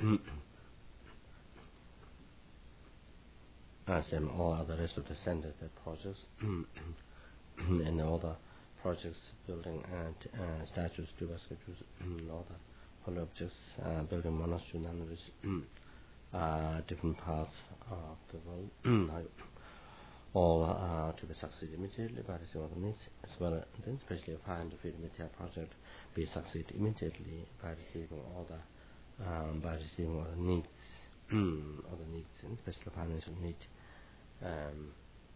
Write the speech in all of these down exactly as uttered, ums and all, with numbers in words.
as in all other rest of the centers that projects and all the projects building and uh, statues, Duba sculptures, and all the holy objects, uh, building monastery, nunneries, uh, different parts of the world, all uh, to be succeed immediately by the other needs, as well as then especially find the Freedom Media project be succeed immediately by receiving all the um, by receiving all the needs, all the needs, and especially financial need. Um,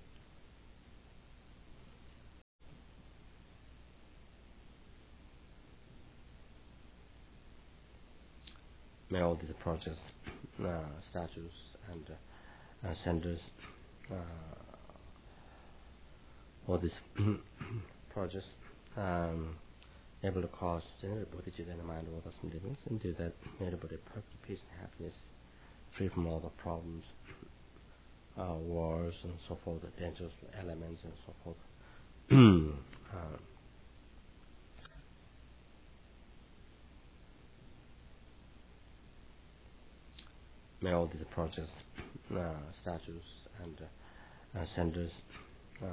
may all these projects, uh, statues, and uh, uh, centers, uh, all these projects, um, able to cause generate Bodhicitta in the mind of all the livings, and do that made about a perfect peace and happiness, free from all the problems, uh, wars, and so forth, the dangerous elements, and so forth. uh, may all these projects, uh, statues, and uh, uh, centers, uh,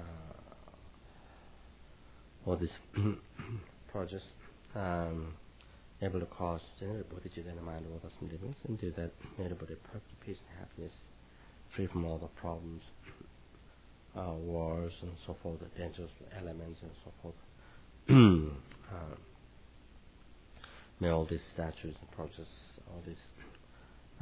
all these projects, um, able to cause generate Bodhicitta in the mind of all the livings, and do that made about a perfect peace and happiness, free from all the problems, uh, wars, and so forth, the dangerous elements, and so forth. uh, may all these statues and projects, all these